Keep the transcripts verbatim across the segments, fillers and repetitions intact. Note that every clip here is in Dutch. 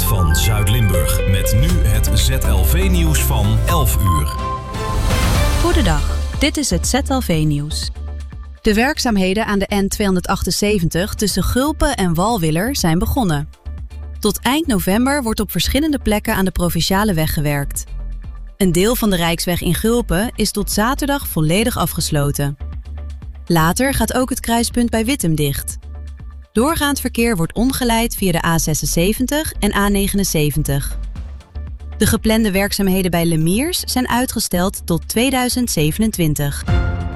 Hart van Zuid-Limburg. Met nu het Z L V-nieuws van elf uur. Goedendag, dit is het Z L V-nieuws. De werkzaamheden aan de N tweehonderdachtenzeventig tussen Gulpen en Walwiller zijn begonnen. Tot eind november wordt op verschillende plekken aan de provinciale weg gewerkt. Een deel van de Rijksweg in Gulpen is tot zaterdag volledig afgesloten. Later gaat ook het kruispunt bij Wittem dicht. Doorgaand verkeer wordt omgeleid via de A zesenzeventig en A negenenzeventig. De geplande werkzaamheden bij Lemiers zijn uitgesteld tot tweeduizend zevenentwintig.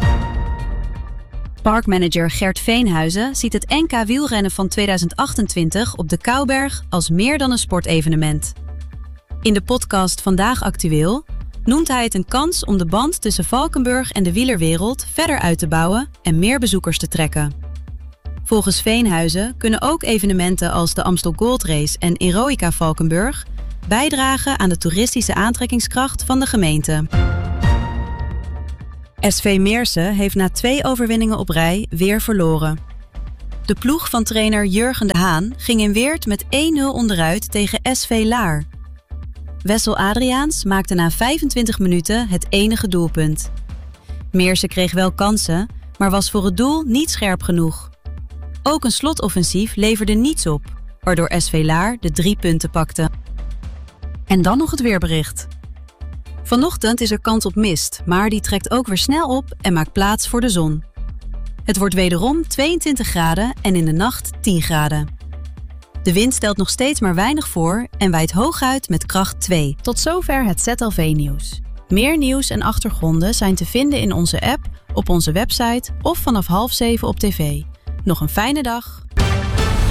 Parkmanager Gert Veenhuizen ziet het N K wielrennen van tweeduizend achtentwintig op de Kouberg als meer dan een sportevenement. In de podcast Vandaag Actueel noemt hij het een kans om de band tussen Valkenburg en de wielerwereld verder uit te bouwen en meer bezoekers te trekken. Volgens Veenhuizen kunnen ook evenementen als de Amstel Gold Race en Eroica Valkenburg bijdragen aan de toeristische aantrekkingskracht van de gemeente. S V Meersen heeft na twee overwinningen op rij weer verloren. De ploeg van trainer Jurgen de Haan ging in Weert met één nul onderuit tegen S V Laar. Wessel Adriaans maakte na vijfentwintig minuten het enige doelpunt. Meersen kreeg wel kansen, maar was voor het doel niet scherp genoeg. Ook een slotoffensief leverde niets op, waardoor S V Laar de drie punten pakte. En dan nog het weerbericht. Vanochtend is er kans op mist, maar die trekt ook weer snel op en maakt plaats voor de zon. Het wordt wederom tweeëntwintig graden en in de nacht tien graden. De wind stelt nog steeds maar weinig voor en waait hooguit met kracht twee. Tot zover het Z L V-nieuws. Meer nieuws en achtergronden zijn te vinden in onze app, op onze website of vanaf half zeven op tv. Nog een fijne dag.